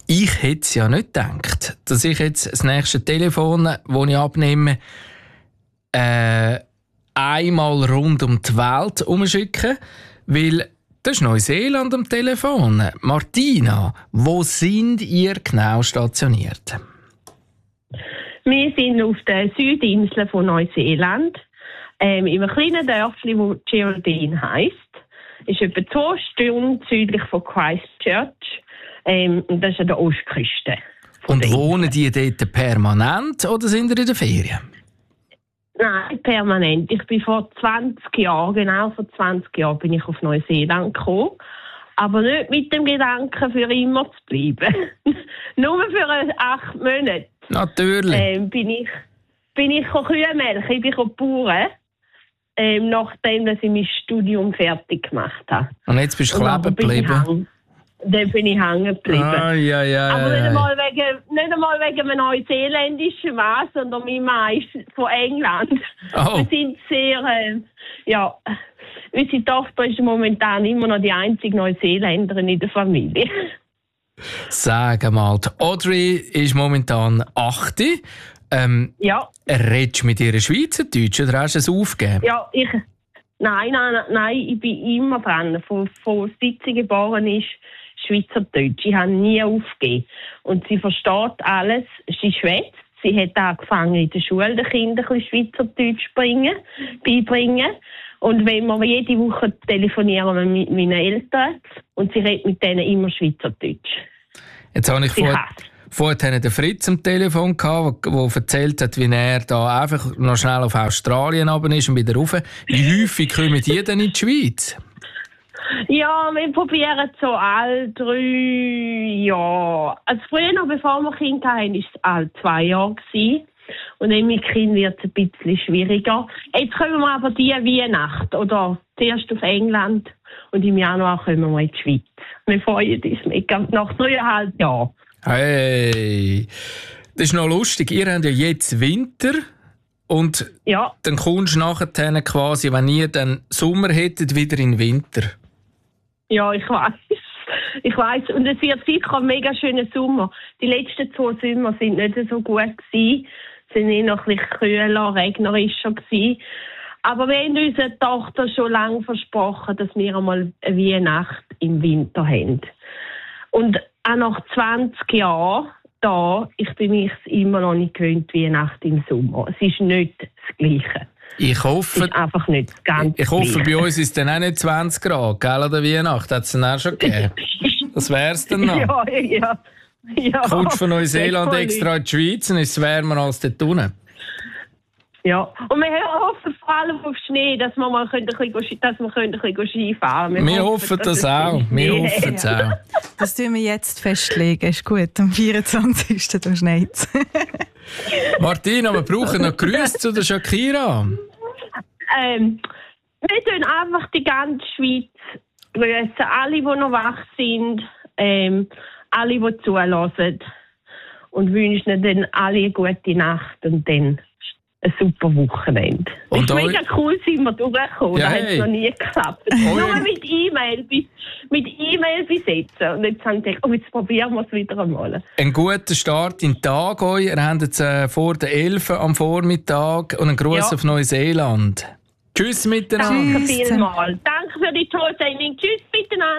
Ich hätte es ja nicht gedacht, dass ich jetzt das nächste Telefon, das ich abnehme, einmal rund um die Welt umschicke, weil das ist Neuseeland am Telefon. Martina, wo sind ihr genau stationiert? Wir sind auf der Südinsel von Neuseeland, in einem kleinen Dörfli, das Geraldine heisst. Ist etwa 2 Stunden südlich von Christchurch. Und das ist an der Ostküste. Und wohnen die dort permanent oder sind ihr in der Ferien? Nein, permanent. Ich bin vor 20 Jahren, genau vor 20 Jahren, bin ich auf Neuseeland gekommen. Aber nicht mit dem Gedanken, für immer zu bleiben. Nur für 8 Monate. Natürlich. Bin ich Kühe melken, ich bin Bauern. Nachdem dass ich mein Studium fertig gemacht habe. Und jetzt bist du kleben geblieben? Dann bin ich hängen geblieben. Aber nicht einmal wegen einem neuseeländischen Mann, sondern mein Mann ist von England. Oh. Wir sind sehr, unsere Tochter ist momentan immer noch die einzige Neuseeländerin in der Familie. Sag mal, die Audrey ist momentan 8. Ja. Redest du mit ihr Schweizerdeutsch oder hast du es aufgegeben? Ja, Nein, ich bin immer dran. Von seit sie geboren ist, Schweizerdeutsch. Ich habe nie aufgegeben. Und sie versteht alles. Sie schwätzt. Sie hat angefangen in der Schule den Kindern ein bisschen Schweizerdeutsch beibringen. Und wenn wir jede Woche telefonieren wir mit meinen Eltern und sie redet mit denen immer Schweizerdeutsch. Jetzt habe ich vorhin den Fritz am Telefon gehabt, der erzählt hat, wie er da einfach noch schnell auf Australien runter ist und wieder rauf. Wie häufig kommen die denn in die Schweiz? Ja, wir probieren so alle 3 Jahre. Also früher noch, bevor wir Kinder hatten, war es alle 2 Jahre gewesen. Und dann mit Kind wird es ein bisschen schwieriger. Jetzt kommen wir aber die Weihnacht oder zuerst auf England und im Januar kommen wir in die Schweiz. Wir freuen uns mega nach 3,5 Jahren. Hey, das ist noch lustig. Ihr habt ja jetzt Winter und dann kommst du nachher quasi, wenn ihr dann Sommer hättet, wieder in den Winter. Ja, ich weiss. Und es wird sicher ein mega schöner Sommer. Die letzten 2 Sommer sind nicht so gut gewesen. Es sind noch ein bisschen kühler, regnerischer gewesen. Aber wir haben unserer Tochter schon lange versprochen, dass wir einmal eine Weihnacht im Winter haben. Und auch nach 20 Jahren ich bin mich immer noch nicht gewöhnt, Weihnacht im Sommer. Es ist nicht das Gleiche. Ich hoffe, es ist einfach nicht das Ganze. Ich hoffe, bei uns ist es dann auch nicht 20 Grad, gell, an der Weihnacht. Hat es dann auch schon gegeben. Das wär's dann noch. Ja. Kommst von Neuseeland extra in die Schweiz und ist es wärmer als dort unten. Ja, und wir hoffen vor allem auf Schnee, dass wir mal ein bisschen Ski fahren können. Wir hoffen das auch. Wir hoffen es auch. Das tun wir jetzt festlegen. Ist gut, am 24. da schneit es. Martina, wir brauchen noch Grüße zu der Shakira. Wir tun einfach die ganze Schweiz grüßen. Alle, die noch wach sind, alle, die zulassen. Und wünschen dann alle eine gute Nacht und dann ein super Wochenende. Es ist mega cool, sind wir durchgekommen. Das hat noch nie geklappt. Nur mit E-Mail besetzen. Und jetzt haben sie gesagt, jetzt probieren wir es wieder einmal. Ein guter Start in den Tag. Ihr habt jetzt vor der 11 am Vormittag und einen Gruß auf Neuseeland. Tschüss miteinander. Danke vielmals. Danke für die tolle Sendung. Tschüss miteinander.